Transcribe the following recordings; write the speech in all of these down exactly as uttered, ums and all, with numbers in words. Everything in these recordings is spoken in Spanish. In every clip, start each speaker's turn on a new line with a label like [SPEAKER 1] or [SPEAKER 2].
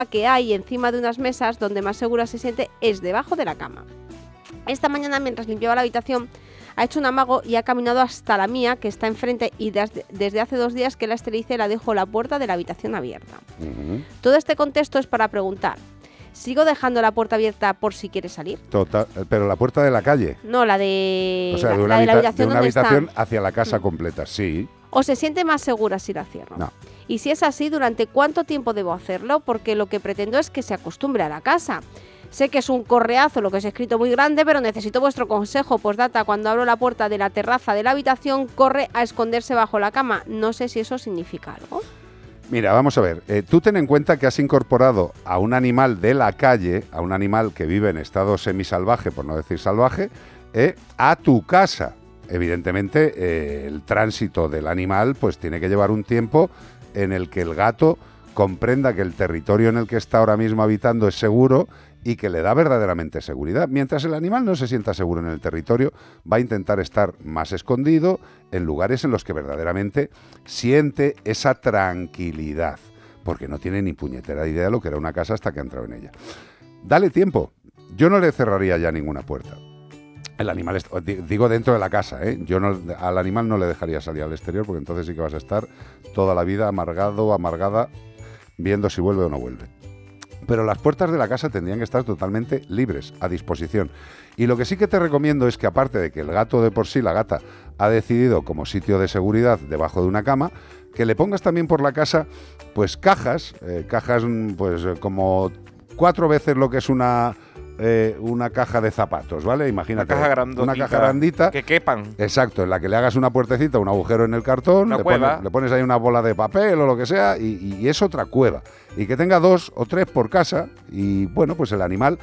[SPEAKER 1] que hay encima de unas mesas donde más segura se siente es debajo de la cama. Esta mañana, mientras limpiaba la habitación, ha hecho un amago y ha caminado hasta la mía, que está enfrente, y desde, desde hace dos días que la esterilicé la dejo la puerta de la habitación abierta. Uh-huh. Todo este contexto es para preguntar, ¿sigo dejando la puerta abierta por si quiere salir?
[SPEAKER 2] Total, pero la puerta de la calle.
[SPEAKER 1] No, la de,
[SPEAKER 2] o sea,
[SPEAKER 1] la,
[SPEAKER 2] de una,
[SPEAKER 1] la de la
[SPEAKER 2] habita
[SPEAKER 1] habitación,
[SPEAKER 2] de una habitación
[SPEAKER 1] está.
[SPEAKER 2] hacia la casa completa, sí.
[SPEAKER 1] ¿O se siente más segura si la cierro?
[SPEAKER 2] No.
[SPEAKER 1] Y si es así, ¿durante cuánto tiempo debo hacerlo? Porque lo que pretendo es que se acostumbre a la casa. Sé que es un correazo lo que os he escrito muy grande, pero necesito vuestro consejo. Postdata, cuando abro la puerta de la terraza de la habitación, corre a esconderse bajo la cama. No sé si eso significa algo.
[SPEAKER 2] Mira, vamos a ver. Eh, tú ten en cuenta que has incorporado a un animal de la calle, a un animal que vive en estado semisalvaje, por no decir salvaje, eh, a tu casa. Evidentemente, eh, el tránsito del animal pues tiene que llevar un tiempo en el que el gato comprenda que el territorio en el que está ahora mismo habitando es seguro y que le da verdaderamente seguridad. Mientras el animal no se sienta seguro en el territorio, va a intentar estar más escondido en lugares en los que verdaderamente siente esa tranquilidad, porque no tiene ni puñetera idea de lo que era una casa hasta que ha entrado en ella. Dale tiempo. Yo no le cerraría ya ninguna puerta. El animal, digo dentro de la casa, ¿eh? Yo no, al animal no le dejaría salir al exterior, porque entonces sí que vas a estar toda la vida amargado, amargada, viendo si vuelve o no vuelve. Pero las puertas de la casa tendrían que estar totalmente libres, a disposición. Y lo que sí que te recomiendo es que, aparte de que el gato de por sí, la gata, ha decidido como sitio de seguridad debajo de una cama, que le pongas también por la casa, pues cajas, eh, cajas pues como cuatro veces lo que es una... Eh, una caja de zapatos, ¿vale? Imagínate,
[SPEAKER 3] una caja,
[SPEAKER 2] una caja grandita
[SPEAKER 3] que quepan.
[SPEAKER 2] Exacto, en la que le hagas una puertecita, un agujero en el cartón,
[SPEAKER 3] una
[SPEAKER 2] le,
[SPEAKER 3] cueva.
[SPEAKER 2] Pones, le pones ahí una bola de papel o lo que sea y, y es otra cueva. Y que tenga dos o tres por casa y bueno, pues el animal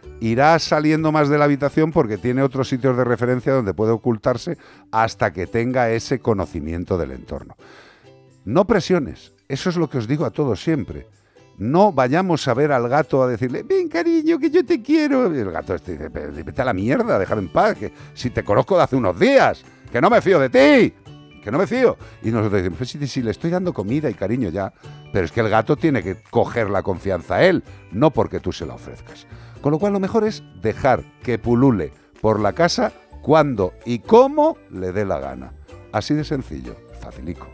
[SPEAKER 2] irá saliendo más de la habitación porque tiene otros sitios de referencia donde puede ocultarse hasta que tenga ese conocimiento del entorno. No presiones, eso es lo que os digo a todos siempre. No vayamos a ver al gato a decirle, ven cariño, que yo te quiero. Y el gato este dice, vete a la mierda, déjame en paz, que si te conozco de hace unos días, que no me fío de ti, que no me fío. Y nosotros decimos, pues si, si le estoy dando comida y cariño ya, pero es que el gato tiene que coger la confianza a él, no porque tú se la ofrezcas. Con lo cual lo mejor es dejar que pulule por la casa cuando y cómo le dé la gana. Así de sencillo, facilico.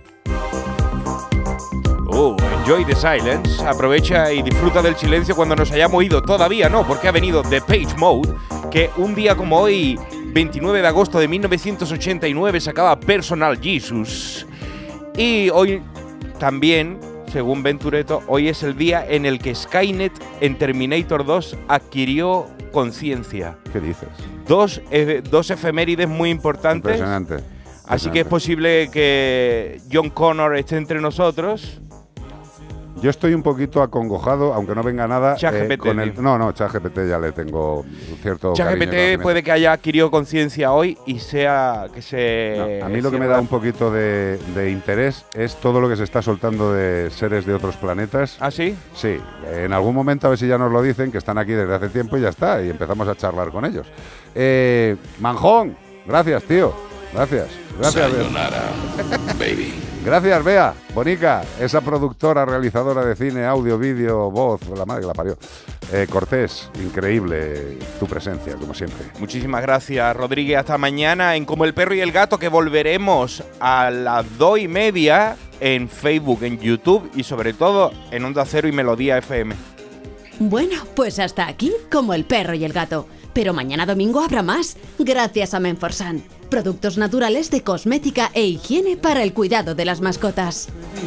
[SPEAKER 3] Oh, enjoy the silence. Aprovecha y disfruta del silencio cuando nos hayamos ido. Todavía no, porque ha venido Depeche Mode, que un día como hoy, veintinueve de agosto de mil novecientos ochenta y nueve, sacaba Personal Jesus. Y hoy también, según Venturetto, hoy es el día en el que Skynet en Terminator dos adquirió conciencia.
[SPEAKER 2] ¿Qué dices?
[SPEAKER 3] Dos, eh, dos efemérides muy importantes.
[SPEAKER 2] Impresionante.
[SPEAKER 3] Así que es posible que John Connor esté entre nosotros.
[SPEAKER 2] Yo estoy un poquito acongojado, aunque no venga nada.
[SPEAKER 3] ChatGPT,
[SPEAKER 2] eh, con el, no, no, ChatGPT ya le tengo un cierto
[SPEAKER 3] ChatGPT puede que haya adquirido conciencia hoy y sea que se...
[SPEAKER 2] No, a mí lo que me da un poquito de, de interés es todo lo que se está soltando de seres de otros planetas.
[SPEAKER 3] ¿Ah, sí?
[SPEAKER 2] Sí, en algún momento a ver si ya nos lo dicen, que están aquí desde hace tiempo y ya está, y empezamos a charlar con ellos. Eh, Manjón, gracias, tío. Gracias. Gracias,
[SPEAKER 4] Sayonara, baby.
[SPEAKER 2] Gracias, Bea, Bonica, esa productora, realizadora de cine, audio, vídeo, voz, la madre que la parió. Eh, Cortés, increíble tu presencia, como siempre.
[SPEAKER 3] Muchísimas gracias, Rodríguez. Hasta mañana en Como el Perro y el Gato, que volveremos a las dos y media en Facebook, en YouTube y sobre todo en Onda Cero y Melodía F M.
[SPEAKER 5] Bueno, pues hasta aquí Como el Perro y el Gato. Pero mañana domingo habrá más, gracias a Menforsan. Productos naturales de cosmética e higiene para el cuidado de las mascotas.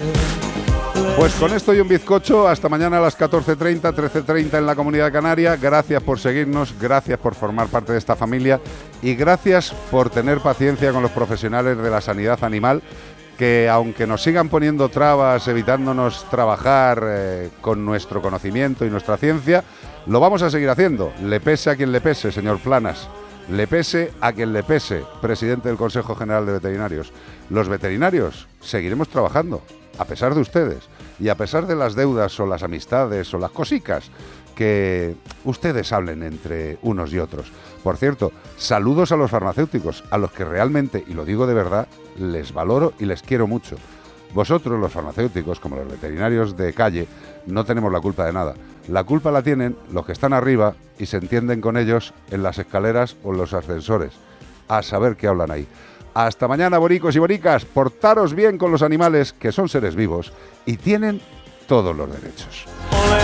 [SPEAKER 2] Pues con esto y un bizcocho, hasta mañana a las catorce treinta, trece treinta en la Comunidad Canaria. Gracias por seguirnos, gracias por formar parte de esta familia y gracias por tener paciencia con los profesionales de la sanidad animal, que aunque nos sigan poniendo trabas, evitándonos trabajar eh, con nuestro conocimiento y nuestra ciencia, lo vamos a seguir haciendo, le pese a quien le pese, señor Planas. Le pese a quien le pese, presidente del Consejo General de Veterinarios. Los veterinarios seguiremos trabajando, a pesar de ustedes, y a pesar de las deudas o las amistades o las cosicas que ustedes hablen entre unos y otros. Por cierto, saludos a los farmacéuticos, a los que realmente, y lo digo de verdad, les valoro y les quiero mucho. Vosotros, los farmacéuticos, como los veterinarios de calle, no tenemos la culpa de nada. La culpa la tienen los que están arriba y se entienden con ellos en las escaleras o en los ascensores. A saber qué hablan ahí. Hasta mañana, boricos y boricas. Portaros bien con los animales, que son seres vivos y tienen todos los derechos.
[SPEAKER 6] Ole,